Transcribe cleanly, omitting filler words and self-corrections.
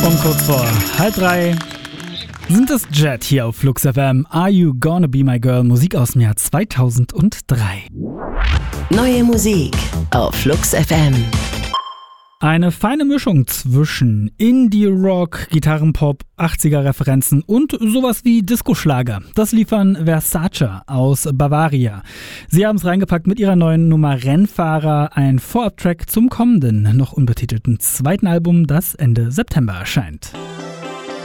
Und kurz vor 2:30 sind es Jet hier auf Flux FM. Are You Gonna Be My Girl? Musik aus dem Jahr 2003. Neue Musik auf Flux FM. Eine feine Mischung zwischen Indie-Rock, Gitarrenpop, 80er-Referenzen und sowas wie Disco-Schlager. Das liefern Versace aus Bavaria. Sie haben es reingepackt mit ihrer neuen Nummer Rennfahrer, ein Vorab-Track zum kommenden, noch unbetitelten zweiten Album, das Ende September erscheint.